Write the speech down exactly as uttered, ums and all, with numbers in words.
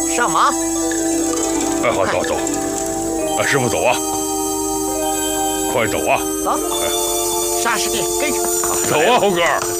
上马。 哎，好，走走。哎，师傅走啊，快走啊！ 走。沙师弟跟上。 走啊，猴哥。